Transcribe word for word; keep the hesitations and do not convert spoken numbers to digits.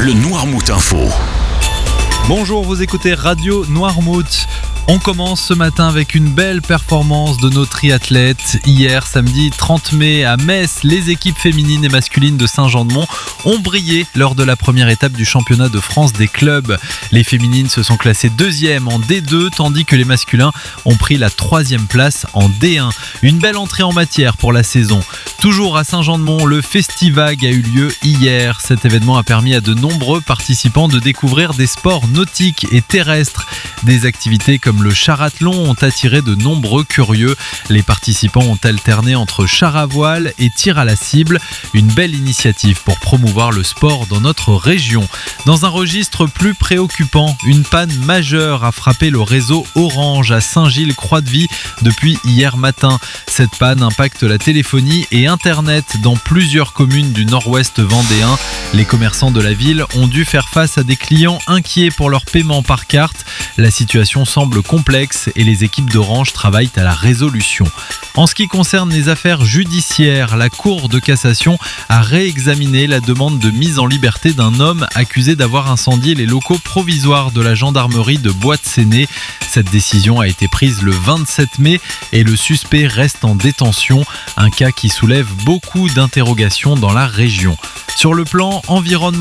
le Noirmouth Info. Bonjour, vous écoutez Radio Noirmouth. On commence ce matin avec une belle performance de nos triathlètes. Hier, samedi trente mai, à Metz, les équipes féminines et masculines de Saint-Jean-de-Mont ont brillé lors de la première étape du championnat de France des clubs. Les féminines se sont classées deuxième en D deux, tandis que les masculins ont pris la troisième place en D un. Une belle entrée en matière pour la saison. Toujours à Saint-Jean-de-Mont, le Festivag a eu lieu hier. Cet événement a permis à de nombreux participants de découvrir des sports nautiques et terrestres. Des activités comme le charathlon ont attiré de nombreux curieux. Les participants ont alterné entre char à voile et tir à la cible. Une belle initiative pour promouvoir le sport dans notre région. Dans un registre plus préoccupant, une panne majeure a frappé le réseau Orange à Saint-Gilles-Croix-de-Vie depuis hier matin. Cette panne impacte la téléphonie et Internet dans plusieurs communes du nord-ouest vendéen. Les commerçants de la ville ont dû faire face à des clients inquiets pour leur paiement par carte. La situation semble complexe et les équipes d'Orange travaillent à la résolution. En ce qui concerne les affaires judiciaires, la Cour de cassation a réexaminé la demande de mise en liberté d'un homme accusé d'avoir incendié les locaux provisoires de la gendarmerie de Bois-de-Séné. Cette décision a été prise le vingt-sept mai et le suspect reste en détention, un cas qui soulève beaucoup d'interrogations dans la région. Sur le plan environnemental,